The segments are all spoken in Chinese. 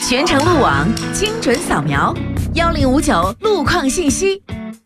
全程路网，精准扫描，1059路况信息。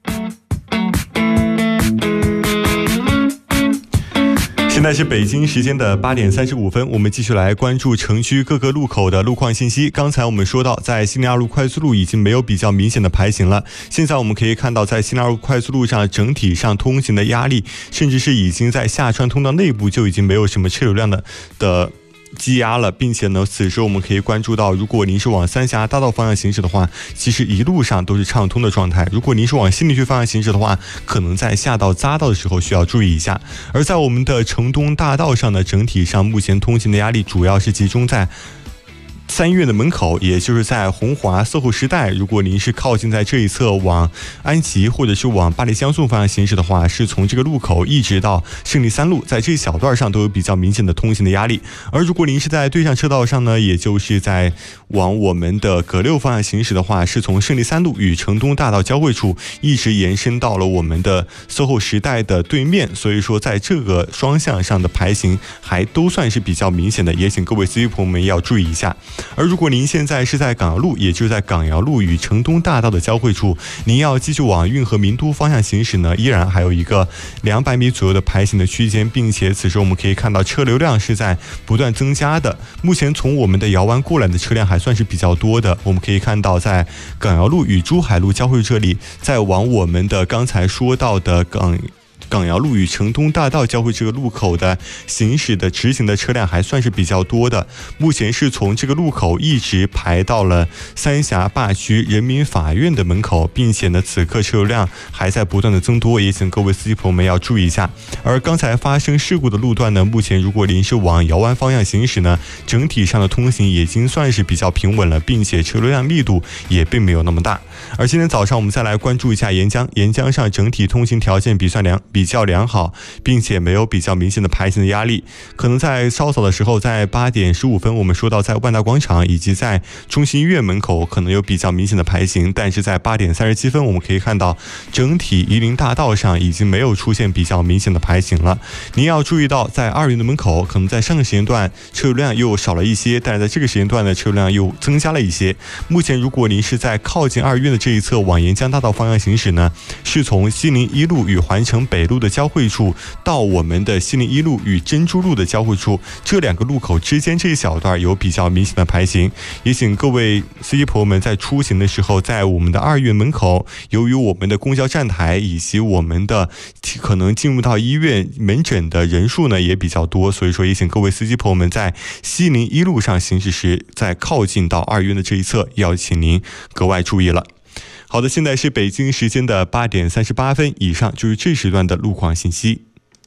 现在是北京时间的8点35分，我们继续来关注城区各个路口的路况信息。刚才我们说到，在西宁2路快速路已经没有比较明显的排行了。现在我们可以看到，在西宁2路快速路上整体上通行的压力，甚至是已经在下穿通道内部就已经没有什么车流量的积压了，并且呢，此时我们可以关注到，如果您是往三峡大道方向行驶的话，其实一路上都是畅通的状态。如果您是往西宁区方向行驶的话，可能在下到匝道的时候需要注意一下。而在我们的城东大道上呢，整体上目前通行的压力主要是集中在三院的门口，也就是在鸿华SOHO时代。如果您是靠近在这一侧往安吉或者是往八里江苏方向行驶的话，是从这个路口一直到胜利3路，在这一小段上都有比较明显的通行的压力。而如果您是在对向车道上呢，也就是在往我们的葛六方向行驶的话，是从胜利3路与城东大道交汇处一直延伸到了我们的SOHO时代的对面，所以说在这个双向上的排行还都算是比较明显的，也请各位司机朋友们要注意一下。而如果您现在是在港瑶路，也就是在港瑶路与城东大道的交汇处，您要继续往运河民都方向行驶呢，依然还有一个200米左右的排行的区间，并且此时我们可以看到车流量是在不断增加的。目前从我们的瑶湾过来的车辆还算是比较多的，我们可以看到在港瑶路与珠海路交汇这里，在往我们的刚才说到的港瑶路与城东大道交汇这个路口的行驶的直行的车辆还算是比较多的，目前是从这个路口一直排到了三峡坝区人民法院的门口，并且呢，此刻车流量还在不断的增多，也请各位司机朋友们要注意一下。而刚才发生事故的路段呢，目前如果您是往瑶湾方向行驶呢，整体上的通行已经算是比较平稳了，并且车流量密度也并没有那么大。而今天早上我们再来关注一下沿江上整体通行条件比较良好，并且没有比较明显的排行的压力。可能在稍早的时候，在8点15分我们说到在万达广场以及在中心医院门口可能有比较明显的排行，但是在8点37分我们可以看到整体夷陵大道上已经没有出现比较明显的排行了。您要注意到在2院的门口，可能在上个时间段车流量又少了一些，但是在这个时间段的车流量又增加了一些。目前如果您是在靠近2院的这一侧往沿江大道方向行驶呢，是从西宁1路与环城北路的交汇处到我们的西宁1路与珍珠路的交汇处，这2个路口之间这一小段有比较明显的排行。也请各位司机朋友们在出行的时候，在我们的2院门口，由于我们的公交站台以及我们的可能进入到医院门诊的人数呢也比较多，所以说也请各位司机朋友们在西宁1路上行驶时，在靠近到2院的这一侧要请您格外注意了。好的，现在是北京时间的8点38分，以上就是这时段的路况信息。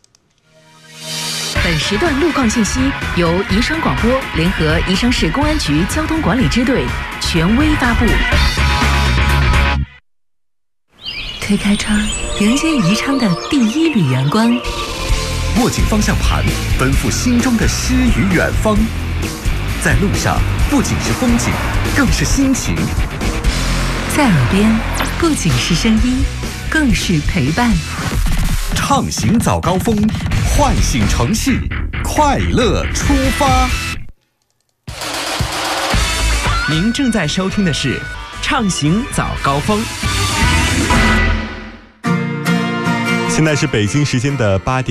本时段路况信息由宜昌广播联合宜昌市公安局交通管理支队权威发布。推开窗，迎接宜昌的第一缕阳光。 握紧方向盘，奔赴心中的诗与远方。在路上，不仅是风景，更是心情。 在耳边，不仅是声音，更是陪伴。 畅行早高峰，唤醒城市，快乐出发。 您正在收听的是畅行早高峰。 现在是北京时间的8点